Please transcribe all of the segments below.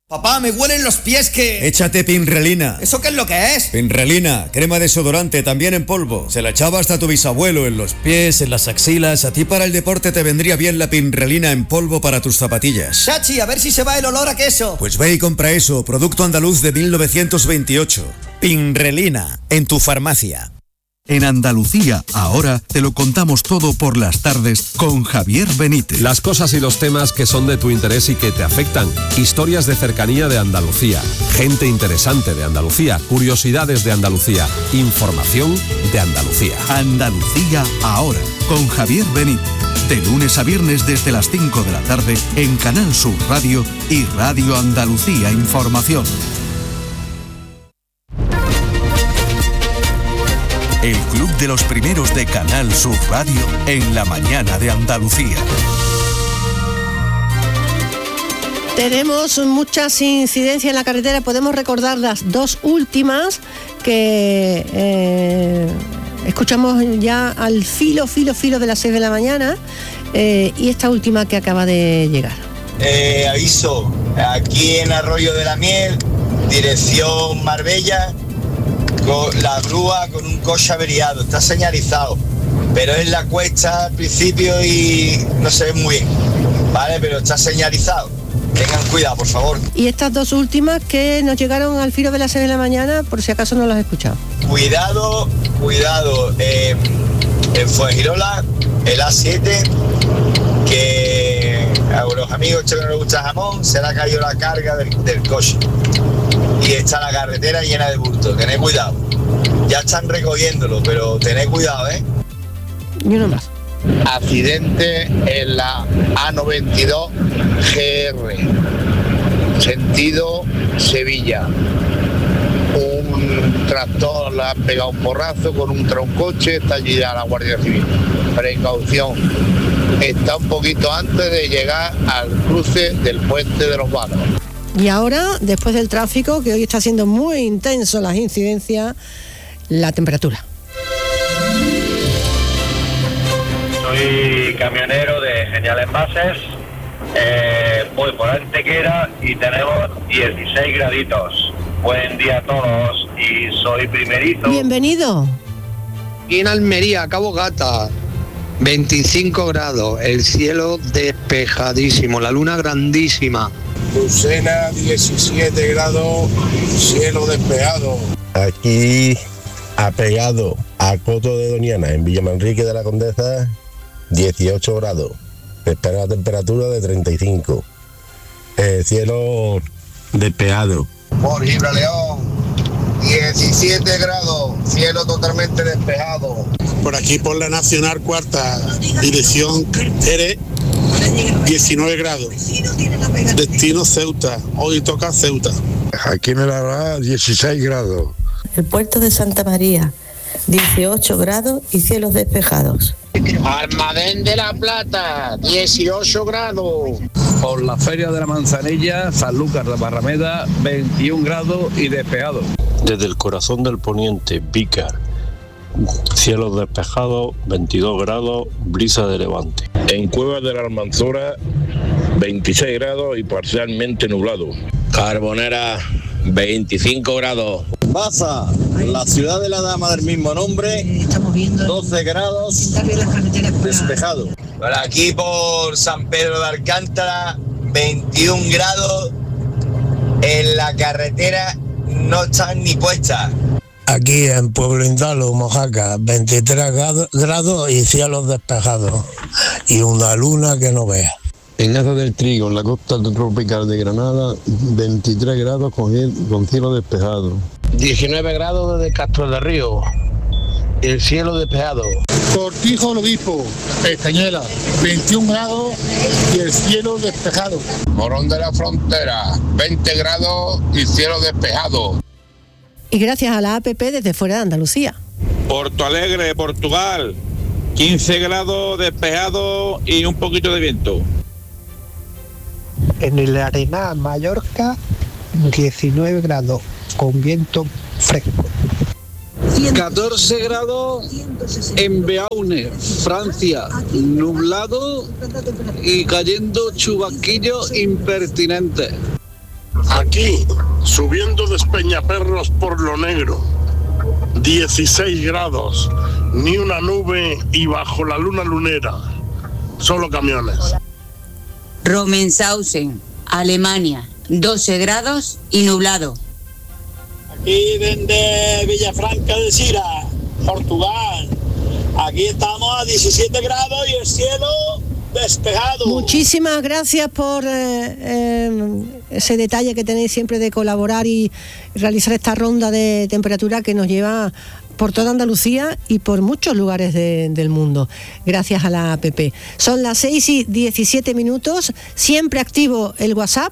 Papá, me huelen los pies que... Échate Pinrelina. ¿Eso qué es lo que es? Pinrelina, crema desodorante, también en polvo. Se la echaba hasta tu bisabuelo en los pies, en las axilas. A ti para el deporte te vendría bien la Pinrelina en polvo para tus zapatillas. Chachi, a ver si se va el olor a queso. Pues ve y compra eso, producto andaluz de 1928. Pinrelina, en tu farmacia. En Andalucía, ahora te lo contamos todo por las tardes con Javier Benítez. Las cosas y los temas que son de tu interés y que te afectan. Historias de cercanía de Andalucía. Gente interesante de Andalucía. Curiosidades de Andalucía. Información de Andalucía. Andalucía, ahora, con Javier Benítez. De lunes a viernes desde las 5 de la tarde en Canal Sur Radio y Radio Andalucía Información. El Club de los Primeros de Canal Sur Radio en la mañana de Andalucía. Tenemos muchas incidencias en la carretera. Podemos recordar las dos últimas que escuchamos ya al filo de las 6 de la mañana y esta última que acaba de llegar. Aviso, aquí en Arroyo de la Miel, dirección Marbella, con la grúa con un coche averiado, está señalizado, pero es la cuesta al principio y no se ve muy bien, ¿vale? Pero está señalizado. Tengan cuidado, por favor. Y estas dos últimas que nos llegaron al filo de las 6 de la mañana, por si acaso no las has escuchado. Cuidado, en Fuengirola, el A7, que a los amigos que no les gusta jamón, se le ha caído la carga del coche. Y está la carretera llena de bultos, tened cuidado. Ya están recogiéndolo, pero tened cuidado, ¿eh? Y uno más. Accidente en la A92 GR, sentido Sevilla. Un tractor le ha pegado un porrazo con un troncoche, está allí ya la Guardia Civil. Precaución, está un poquito antes de llegar al cruce del puente de los Vanos. Y ahora, después del tráfico, que hoy está siendo muy intenso las incidencias, la temperatura. Soy camionero de Genial Envases, voy por Antequera y tenemos 16 graditos. Buen día a todos y soy primerizo. Bienvenido. Y en Almería, Cabo Gata, 25 grados, el cielo despejadísimo, la luna grandísima. Lucena, 17 grados, cielo despejado. Aquí, apegado a Coto de Doñana, en Villamanrique de la Condesa, 18 grados. Espera la temperatura de 35. Cielo despejado. Por Gibraleón, 17 grados, cielo totalmente despejado. Por aquí por la Nacional Cuarta, dirección Jerez, 19 grados. Destino Ceuta, hoy toca Ceuta. Aquí en el Arrabal, 16 grados. El puerto de Santa María, 18 grados y cielos despejados. Almadén de la Plata, 18 grados. Por la Feria de la Manzanilla, Sanlúcar de Barrameda, 21 grados y despejado. Desde el corazón del poniente, Vícar, cielos despejados, 22 grados, brisa de levante. En Cuevas de la Almanzora, 26 grados y parcialmente nublado. Carbonera, 25 grados. Baza, la ciudad de la dama del mismo nombre, 12 grados, despejado. Por aquí por San Pedro de Alcántara, 21 grados, en la carretera no están ni puestas. Aquí en Pueblo Indalo, Mojaca, 23 grados y cielos despejados. Y una luna que no vea. En Aza del Trigo, en la costa tropical de Granada, 23 grados con cielo despejado. 19 grados desde Castro del Río, el cielo despejado. Cortijo del Obispo, Pestañela, 21 grados y el cielo despejado. Morón de la Frontera, 20 grados y cielo despejado. Y gracias a la APP desde fuera de Andalucía. Porto Alegre, Portugal, 15 grados despejado y un poquito de viento. En el Arenal, Mallorca, 19 grados, con viento fresco. 14 grados en Beaune, Francia, nublado y cayendo chubasquillos impertinentes. Aquí, subiendo de Peñaperros por Lo Negro, 16 grados, ni una nube y bajo la luna lunera, solo camiones. Romenshausen, Alemania, 12 grados y nublado. Aquí desde Villafranca de Sira, Portugal. Aquí estamos a 17 grados y el cielo despejado. Muchísimas gracias por ese detalle que tenéis siempre de colaborar y realizar esta ronda de temperatura que nos lleva por toda Andalucía y por muchos lugares del mundo, gracias a la APP. Son las 6:17, siempre activo el WhatsApp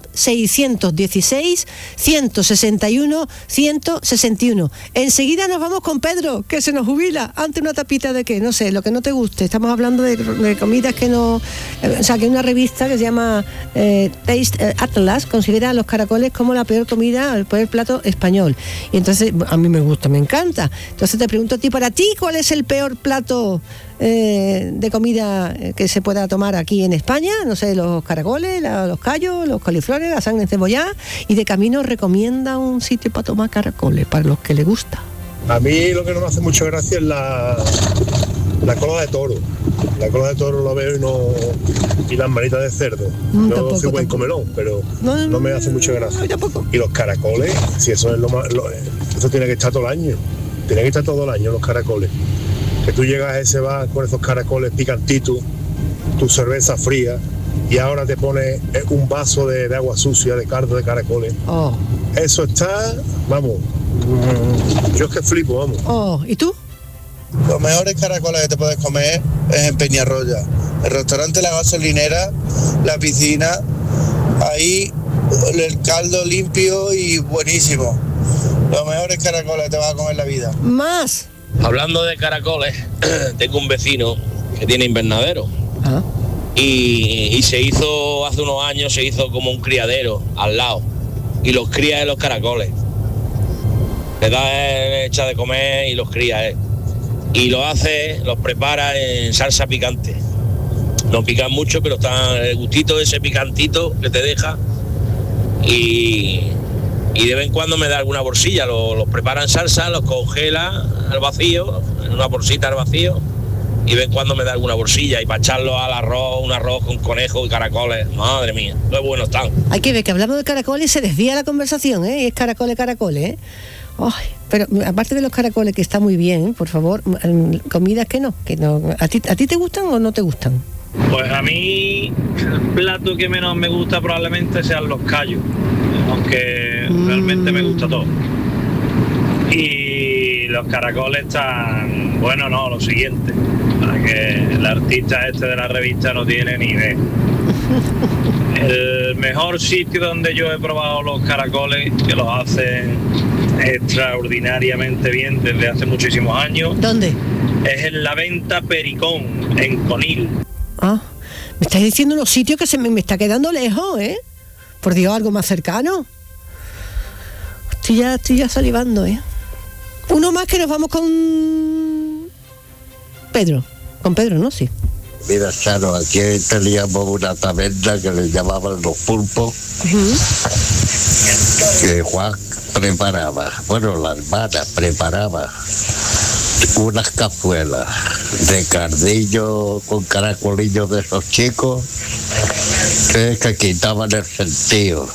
616-161-161. Enseguida nos vamos con Pedro, que se nos jubila ante una tapita de qué, no sé, lo que no te guste. Estamos hablando de comidas que no... O sea, que hay una revista que se llama Taste Atlas considera a los caracoles como la peor comida, el peor plato español. Y entonces, a mí me gusta, me encanta. Entonces te pregunto a ti, para ti, ¿cuál es el peor plato de comida que se pueda tomar aquí en España? No sé, los caracoles, los callos, los coliflores, la sangre encebollada. Y de camino recomienda un sitio para tomar caracoles, para los que le gusta. A mí lo que no me hace mucha gracia es la cola de toro. La cola de toro la veo y las manitas de cerdo. No soy buen comelón, pero no me hace mucha gracia. Y los caracoles, si eso es eso tiene que estar todo el año. Tiene que estar todo el año los caracoles. Que tú llegas a ese bar con esos caracoles picantitos, tu cerveza fría, y ahora te pones un vaso de agua sucia, de caldo de caracoles. Oh. Eso está, vamos, yo es que flipo, vamos. Oh, ¿y tú? Los mejores caracoles que te puedes comer es en Peñarroya. El restaurante La Gasolinera, la piscina, ahí el caldo limpio y buenísimo. Los mejores caracoles que te vas a comer en la vida. Más. Hablando de caracoles, tengo un vecino que tiene invernadero. ¿Ah? Y se hizo, hace unos años, se hizo como un criadero al lado. Y los cría de los caracoles. Le da echa de comer y los cría y los prepara en salsa picante. No pican mucho, pero está el gustito de ese picantito que te deja. Y de vez en cuando me da alguna bolsilla, los prepara en salsa, los congela al vacío, en una bolsita al vacío, y de vez en cuando me da alguna bolsilla, y para echarlo al arroz, un arroz con conejo y caracoles, madre mía, qué buenos están. Hay que ver que hablamos de caracoles y se desvía la conversación, y es caracoles, Ay, pero aparte de los caracoles, que está muy bien, por favor, comidas que no. ¿A ti te gustan o no te gustan? Pues a mí el plato que menos me gusta probablemente sean los callos, aunque realmente me gusta todo. Y los caracoles están, bueno, no, lo siguiente, para que el artista de la revista no tiene ni idea. El mejor sitio donde yo he probado los caracoles, que los hacen extraordinariamente bien desde hace muchísimos años. ¿Dónde? Es en La Venta Pericón, en Conil. Ah, me estás diciendo unos sitios que me está quedando lejos, ¿eh? Por Dios, algo más cercano. Estoy ya salivando, ¿eh? Uno más que nos vamos con Pedro. Con Pedro, ¿no? Sí. Mira, Charo, aquí teníamos una taberna que le llamaban Los Pulpos, que Juan preparaba, bueno, la hermana preparaba unas cazuelas de cardillo con caracolillos de esos chicos que quitaban el sentido,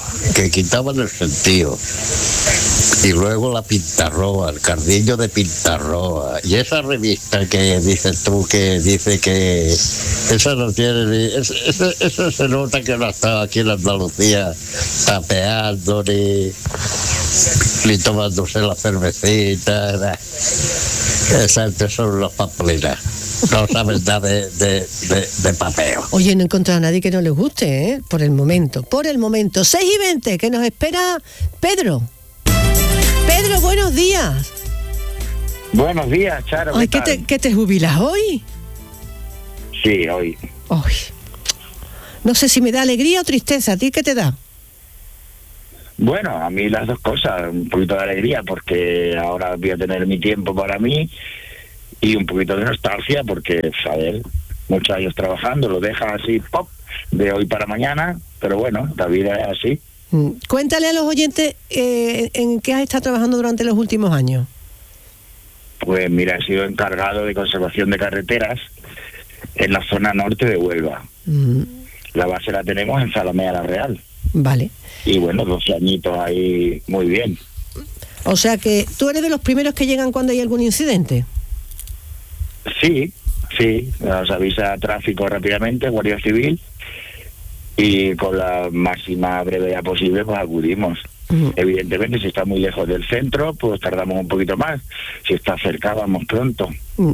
y luego la pintarroa, el cardillo de pintarroa, y esa revista que dices tú, que dice que esa no tiene eso se nota que no ha estado aquí en Andalucía tapeando ni tomándose la cervecita. Esas son las papelinas. No sabes nada de papeo. Oye, no he encontrado a nadie que no les guste, ¿eh? Por el momento. 6:20, que nos espera Pedro. Pedro, buenos días. Buenos días, Charo. Ay, ¿qué te jubilas hoy? Sí, hoy. Ay, no sé si me da alegría o tristeza. ¿A ti qué te da? Bueno, a mí las dos cosas. Un poquito de alegría porque ahora voy a tener mi tiempo para mí, y un poquito de nostalgia porque, a muchos años trabajando, lo dejas así, pop, de hoy para mañana, pero bueno, la vida es así. Cuéntale a los oyentes en qué has estado trabajando durante los últimos años. Pues mira, he sido encargado de conservación de carreteras en la zona norte de Huelva. La base la tenemos en Zalamea la Real. Vale. Y bueno, 12 añitos ahí, muy bien. O sea que tú eres de los primeros que llegan cuando hay algún incidente. Sí, nos avisa tráfico rápidamente, Guardia Civil, y con la máxima brevedad posible pues acudimos. Evidentemente, si está muy lejos del centro, pues tardamos un poquito más. Si está cerca, vamos pronto.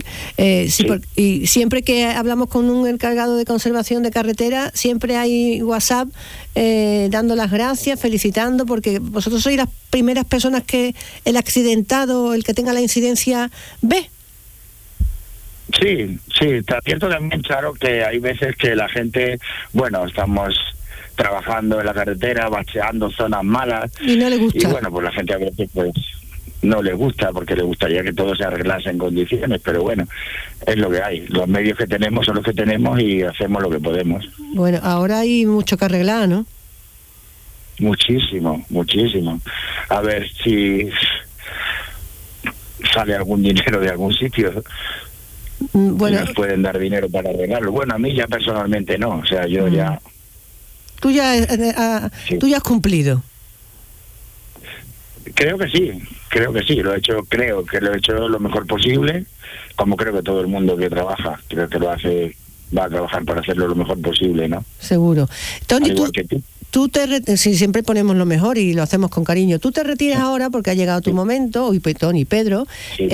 Y siempre que hablamos con un encargado de conservación de carretera, siempre hay WhatsApp dando las gracias, felicitando, porque vosotros sois las primeras personas que el accidentado, el que tenga la incidencia, ve. Sí, está cierto también, Charo, que hay veces que la gente, bueno, estamos trabajando en la carretera, bacheando zonas malas. Y no le gusta. Y bueno, pues la gente a veces pues no le gusta, porque le gustaría que todo se arreglase en condiciones, pero bueno, es lo que hay. Los medios que tenemos son los que tenemos y hacemos lo que podemos. Bueno, ahora hay mucho que arreglar, ¿no? Muchísimo. A ver si sale algún dinero de algún sitio. Bueno, nos pueden dar dinero para arreglarlo. Bueno, a mí ya personalmente no, o sea, yo ya... Tú ya has cumplido. Creo que sí, creo que lo he hecho lo mejor posible, como creo que todo el mundo que trabaja, creo que va a trabajar para hacerlo lo mejor posible, ¿no? Seguro. Tony, tú si siempre ponemos lo mejor y lo hacemos con cariño. Tú te retiras ahora porque ha llegado tu momento, y Tony, Pedro. Sí.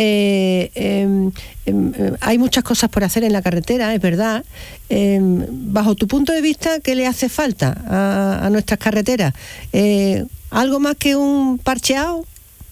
Hay muchas cosas por hacer en la carretera, es verdad. Bajo tu punto de vista, ¿qué le hace falta a nuestras carreteras? ¿Algo más que un parcheado?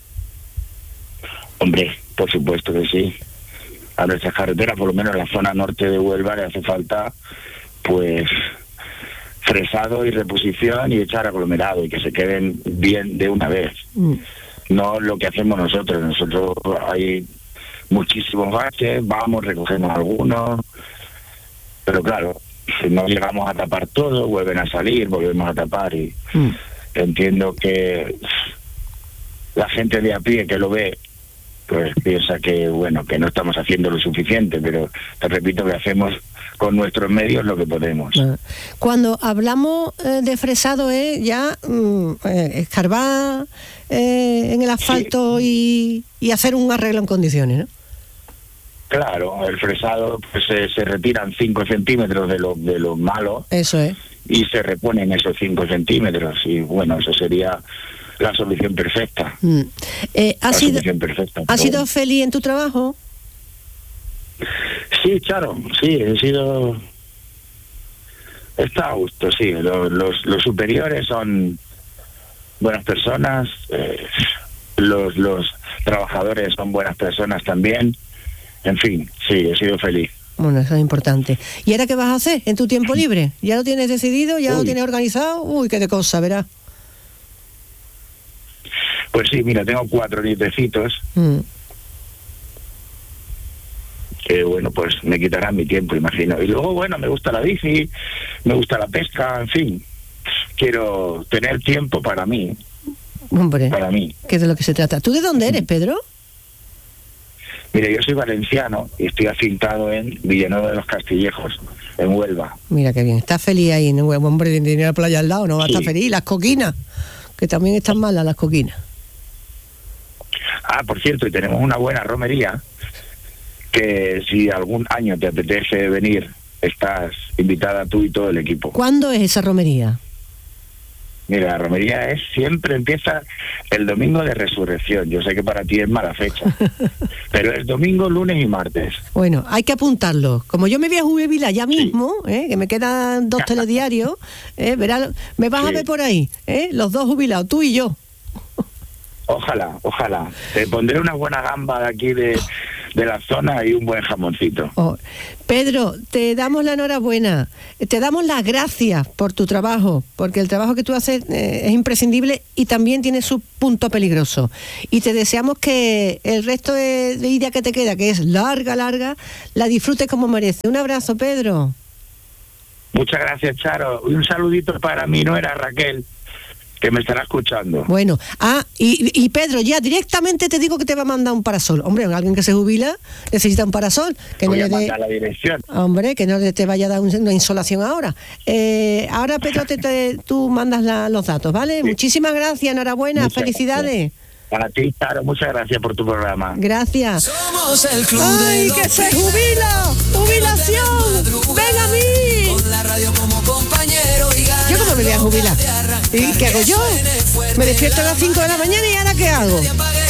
Hombre, por supuesto que sí. A nuestras carreteras, por lo menos en la zona norte de Huelva, le hace falta, pues, fresado y reposición y echar aglomerado y que se queden bien de una vez. No lo que hacemos nosotros hay muchísimos baches, vamos, recogemos algunos, pero claro, si no llegamos a tapar todo, vuelven a salir, volvemos a tapar y entiendo que la gente de a pie que lo ve pues piensa que bueno, que no estamos haciendo lo suficiente, pero te repito que hacemos con nuestros medios lo que podemos. Cuando hablamos de fresado es ya escarbar en el asfalto y hacer un arreglo en condiciones, ¿no? Claro, el fresado pues se retiran 5 centímetros de lo malo. Eso es. Y se reponen esos 5 centímetros y bueno, eso sería la solución perfecta. ¿Has sido feliz en tu trabajo? Sí, Charo, sí, está a gusto, sí. Los superiores son buenas personas, los trabajadores son buenas personas también. En fin, sí, he sido feliz. Bueno, eso es importante. ¿Y ahora qué vas a hacer en tu tiempo libre? ¿Ya lo tienes decidido? ¿Ya lo tienes organizado? Uy, qué de cosa, verás. Pues sí, mira, tengo 4 nietecitos que, bueno, pues me quitarán mi tiempo, imagino. Y luego, bueno, me gusta la bici, me gusta la pesca, en fin. Quiero tener tiempo para mí. Hombre, para mí. ¿Qué es de lo que se trata? ¿Tú de dónde eres, Pedro? Mira, yo soy valenciano y estoy afintado en Villanueva de los Castillejos, en Huelva. Mira qué bien, estás feliz ahí en Huelva, hombre, tiene la playa al lado, ¿no? Va a estar feliz. Las coquinas, que también están malas las coquinas. Ah, por cierto, y tenemos una buena romería, que si algún año te apetece venir, estás invitada tú y todo el equipo. ¿Cuándo es esa romería? Mira, la romería siempre empieza el domingo de resurrección. Yo sé que para ti es mala fecha, pero es domingo, lunes y martes. Bueno, hay que apuntarlo. Como yo me voy a jubilar ya mismo, que me quedan 2 telediarios, verás, me vas a ver por ahí, los 2 jubilados, tú y yo. Ojalá. Te pondré una buena gamba de aquí de la zona y un buen jamoncito. Pedro, te damos la enhorabuena, te damos las gracias por tu trabajo, porque el trabajo que tú haces es imprescindible y también tiene su punto peligroso. Y te deseamos que el resto de vida que te queda, que es larga, la disfrutes como merece. Un abrazo, Pedro. Muchas gracias, Charo. Y un saludito para mi nuera Raquel, que me estará escuchando. Bueno, y Pedro, ya directamente te digo que te va a mandar un parasol. Hombre, alguien que se jubila necesita un parasol. Que Voy no a le dé, mandar la dirección. hombre, que no te vaya a dar una insolación ahora. Ahora, Pedro, tú mandas los datos, ¿vale? Sí. Muchísimas gracias, enhorabuena, felicidades. Para ti, Charo, muchas gracias por tu programa. Gracias. Somos el club. ¡Ay, que se jubila! ¡Jubilación! ¡Ven a mí! Con la radio como compañero y ¿Yo cómo me voy a jubilar? ¿Y qué hago yo? Me despierto a las 5 de la mañana y ¿ahora qué hago?